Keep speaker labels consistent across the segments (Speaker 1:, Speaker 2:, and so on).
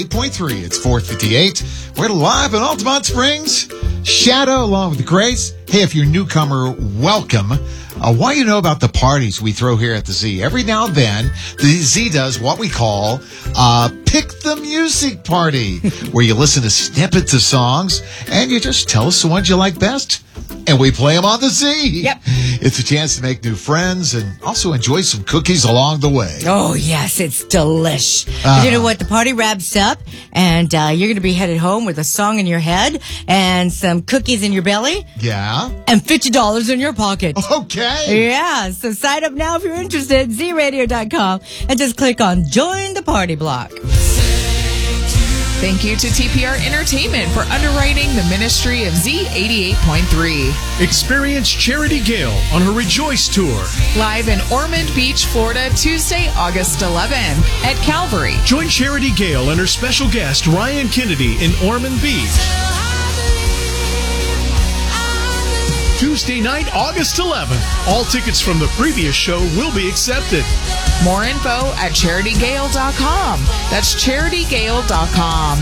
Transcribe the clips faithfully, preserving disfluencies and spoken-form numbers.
Speaker 1: eighty-eight point three. It's four fifty-eight. We're live in Altamont Springs. Shadow along with Grace. Hey, if you're a newcomer, welcome. Uh, why you know about the parties we throw here at the Z? Every now and then, the Z does what we call uh, Pick the Music Party, where you listen to snippets of songs and you just tell us the ones you like best. And we play them on the Z.
Speaker 2: Yep.
Speaker 1: It's a chance to make new friends and also enjoy some cookies along the way.
Speaker 2: Oh, yes, it's delish.
Speaker 1: Uh,
Speaker 2: you know what? The party wraps up, and uh, you're going to be headed home with a song in your head and some cookies in your belly
Speaker 1: Yeah?
Speaker 2: and fifty dollars in your pocket.
Speaker 1: Okay.
Speaker 2: Yeah, so sign up now if you're interested, z radio dot com, and just click on Join the Party Block.
Speaker 3: Thank you to T P R Entertainment for underwriting the ministry of Z eighty-eight point three.
Speaker 4: Experience Charity Gale on her Rejoice Tour.
Speaker 3: Live in Ormond Beach, Florida, Tuesday, August eleventh at Calvary.
Speaker 4: Join Charity Gale and her special guest, Ryan Kennedy, in Ormond Beach. Tuesday night, August eleventh. All tickets from the previous show will be accepted.
Speaker 3: More info at charity gale dot com. That's charity gale dot com.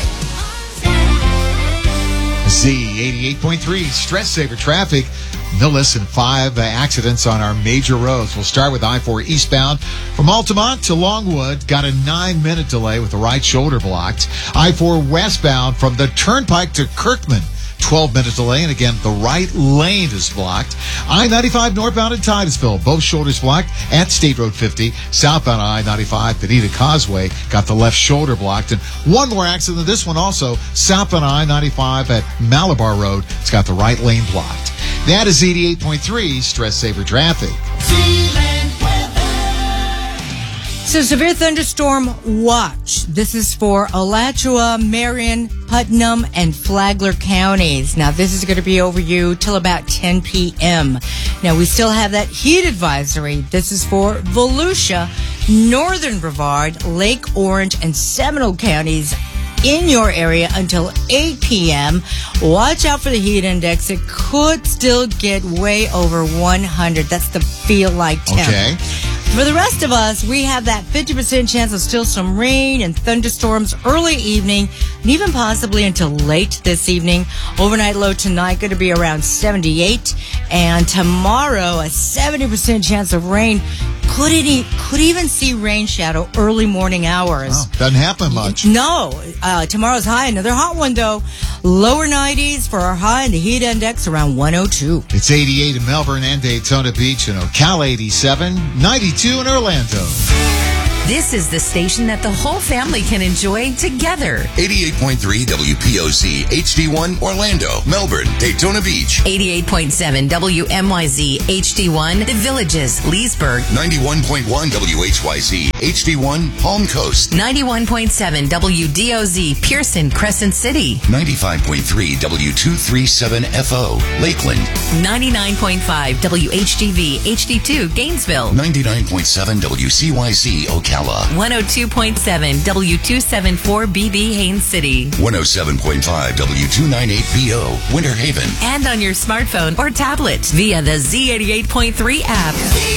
Speaker 1: Z eighty-eight point three, Stress Saver Traffic. No less than five uh, accidents on our major roads. We'll start with I four eastbound from Altamont to Longwood. Got a nine-minute delay with the right shoulder blocked. I four westbound from the Turnpike to Kirkman. twelve-minute delay, and again, the right lane is blocked. I ninety-five northbound at Titusville, both shoulders blocked at State Road fifty. Southbound I ninety-five, Bonita Causeway, got the left shoulder blocked. And one more accident, this one also, southbound I ninety-five at Malabar Road. It's got the right lane blocked. That is eighty-eight point three, Stress Saver Traffic.
Speaker 2: So, severe thunderstorm watch. This is for Alachua, Marion, Putnam, and Flagler counties. Now, this is going to be over you till about ten p.m. Now, we still have that heat advisory. This is for Volusia, Northern Brevard, Lake Orange, and Seminole counties in your area until eight p.m. Watch out for the heat index. It could still get way over one hundred. That's the feel-like temp.
Speaker 1: Okay.
Speaker 2: For the rest of us, we have that fifty percent chance of still some rain and thunderstorms early evening, and even possibly until late this evening. Overnight low tonight going to be around seventy-eight, and tomorrow a seventy percent chance of rain. Could it could even see rain shadow early morning hours.
Speaker 1: Oh, doesn't happen much.
Speaker 2: No. Uh, tomorrow's high, another hot one though. Lower nineties for our high, and the heat index around one oh two.
Speaker 1: It's eighty-eight in Melbourne and Daytona Beach, and Ocala eighty-seven, ninety-two in Orlando.
Speaker 5: This is the station that the whole family can enjoy together.
Speaker 6: eighty-eight point three W P O Z H D one Orlando, Melbourne, Daytona Beach.
Speaker 5: eighty-eight point seven W M Y Z H D one The Villages, Leesburg.
Speaker 6: ninety-one point one W H Y Z H D one Palm Coast.
Speaker 5: ninety-one point seven W D O Z Pearson, Crescent City.
Speaker 6: ninety-five point three W two thirty-seven F O Lakeland.
Speaker 5: ninety-nine point five W H G V H D two Gainesville.
Speaker 6: ninety-nine point seven W C Y Z Ocala.
Speaker 5: one oh two point seven W two seventy-four B B Haines City.
Speaker 6: one oh seven point five W two ninety-eight B O Winter Haven.
Speaker 5: And on your smartphone or tablet via the Z eighty-eight point three app.